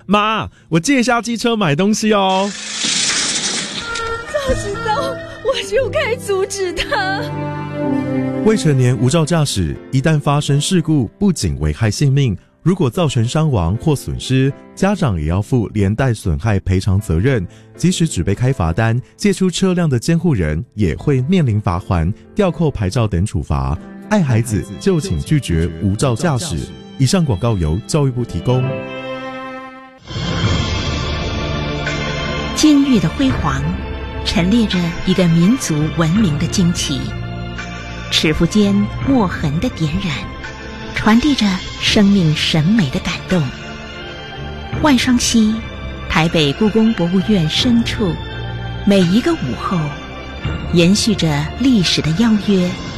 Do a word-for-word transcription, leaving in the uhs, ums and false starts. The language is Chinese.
妈，我借一下机车买东西哦。 早知道我就该阻止他。 未成年无照驾驶，一旦发生事故，不仅危害性命，如果造成伤亡或损失，家长也要负连带损害赔偿责任。即使只被开罚单，借出车辆的监护人也会面临罚锾、吊扣牌照等处罚。爱孩子就请拒绝无照驾驶。以上广告由教育部提供。 监狱的辉煌陈列着一个民族文明的惊奇，尺幅间墨痕的点染传递着生命审美的感动。万双溪，台北故宫博物院深处，每一个午后延续着历史的邀约